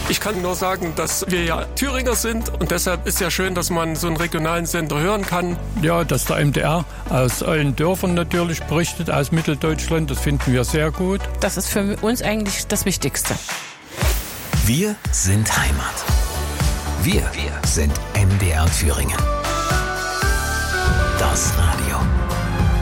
Ich kann nur sagen, dass wir ja Thüringer sind und deshalb ist ja schön, dass man so einen regionalen Sender hören kann. Ja, dass der MDR aus allen Dörfern natürlich berichtet, aus Mitteldeutschland, das finden wir sehr gut. Das ist für uns eigentlich das Wichtigste. Wir sind Heimat. Wir sind MDR Thüringen. Das Radio.